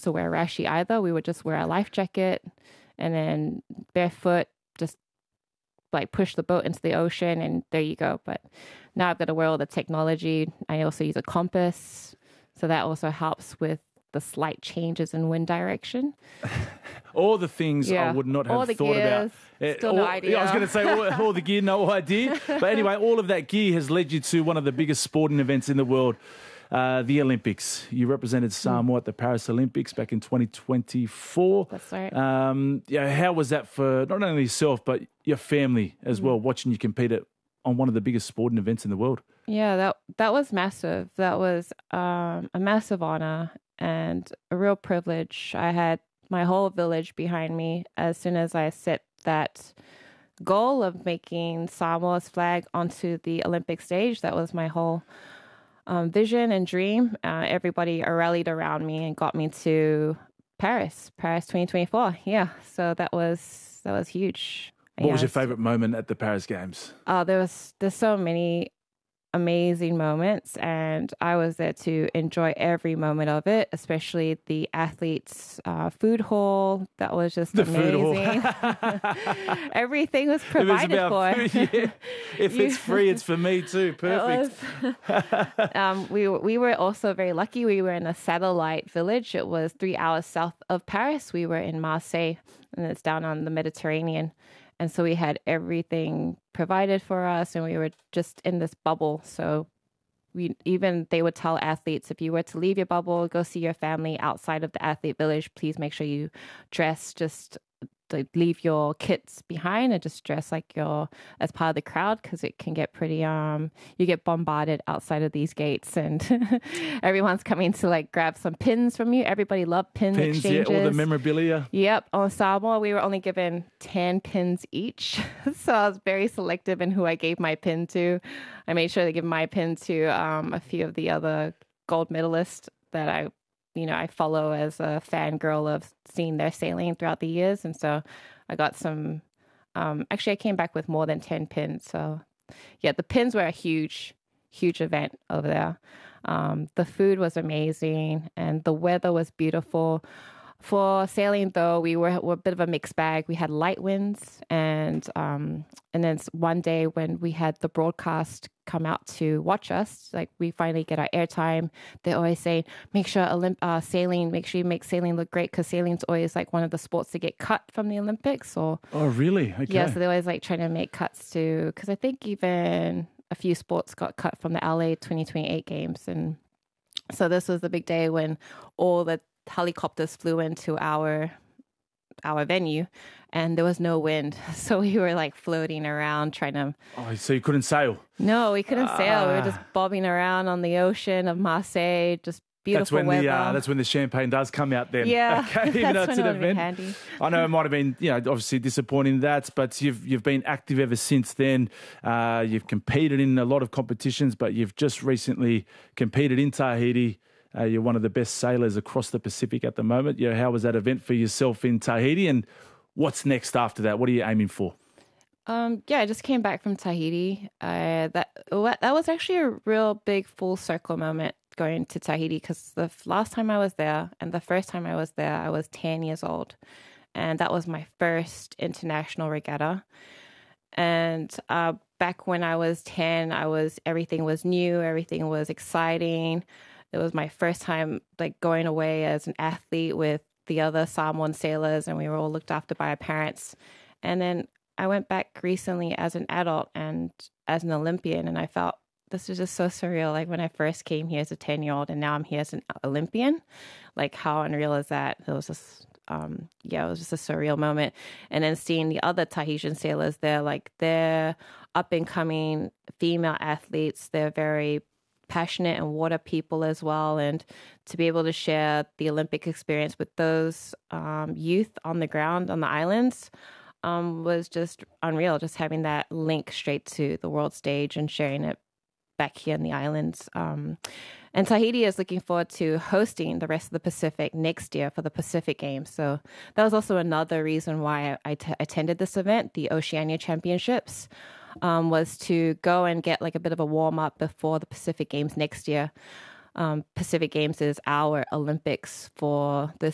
to wear rashi either. We would just wear a life jacket and then barefoot, just like push the boat into the ocean and there you go. But now I've got to wear all the technology. I also use a compass. So that also helps with the slight changes in wind direction. All the things I would not have thought gears, about. Still no idea. I was going to say all the gear, no idea. But anyway, all of that gear has led you to one of the biggest sporting events in the world, the Olympics. You represented Samoa at the Paris Olympics back in 2024. That's right. How was that for not only yourself, but your family as well, watching you compete on one of the biggest sporting events in the world? Yeah, that was massive. That was a massive honor and a real privilege. I had my whole village behind me as soon as I set that goal of making Samoa's flag onto the Olympic stage. That was my whole vision and dream. Everybody rallied around me and got me to Paris 2024. Yeah, so that was huge. What was your favorite moment at the Paris Games? There's so many amazing moments, and I was there to enjoy every moment of it, especially the athletes' food hall. That was just amazing. Everything was provided for. Food, yeah. If it's free, it's for me too. Perfect. We were also very lucky. We were in a satellite village. It was 3 hours south of Paris. We were in Marseille, and it's down on the Mediterranean. And so we had everything provided for us, and we were just in this bubble. So they would tell athletes, if you were to leave your bubble, go see your family outside of the athlete village, please make sure you dress just to leave your kits behind and just dress like you're as part of the crowd, because it can get pretty you get bombarded outside of these gates, and everyone's coming to like grab some pins from you. Everybody loved pin exchanges. Yeah, all the memorabilia. Yep. On Samoa, we were only given 10 pins each, so I was very selective in who I gave my pin to. I made sure to give my pin to a few of the other gold medalists that I follow as a fangirl of seeing their sailing throughout the years. And so I got some, actually I came back with more than 10 pins. So yeah, the pins were a huge, huge event over there. The food was amazing and the weather was beautiful. For sailing, though, we were a bit of a mixed bag. We had light winds, and then one day when we had the broadcast come out to watch us, like we finally get our airtime, they always say, make sure you make sailing look great, because sailing's always like one of the sports to get cut from the Olympics. Or oh, really? Okay. Yeah, so they always like trying to make cuts too, because I think even a few sports got cut from the LA 2028 games, and so this was the big day when all the helicopters flew into our venue and there was no wind, so we were like floating around trying to so you couldn't sail? No, we couldn't sail. We were just bobbing around on the ocean of Marseille, just beautiful weather. That's when the champagne does come out then. Yeah, okay, even though it's an event. Handy. I know it might have been, obviously disappointing but you've been active ever since then. You've competed in a lot of competitions, but you've just recently competed in Tahiti. You're one of the best sailors across the Pacific at the moment. How was that event for yourself in Tahiti, and what's next after that? What are you aiming for? I just came back from Tahiti. That was actually a real big full circle moment going to Tahiti, because the last time I was there and the first time I was there, I was 10 years old, and that was my first international regatta. And back when I was 10, everything was new, everything was exciting. It was my first time like going away as an athlete with the other Samoan sailors, and we were all looked after by our parents. And then I went back recently as an adult and as an Olympian, and I felt this was just so surreal. Like when I first came here as a 10-year-old and now I'm here as an Olympian, like how unreal is that? It was just, it was just a surreal moment. And then seeing the other Tahitian sailors, they're up and coming female athletes. They're very passionate and water people as well, and to be able to share the Olympic experience with those youth on the ground on the islands was just unreal. Just having that link straight to the world stage and sharing it back here in the islands. And Tahiti is looking forward to hosting the rest of the Pacific next year for the Pacific Games. So that was also another reason why I attended this event, the Oceania Championships. Was to go and get like a bit of a warm up before the Pacific Games next year. Pacific Games is our Olympics for this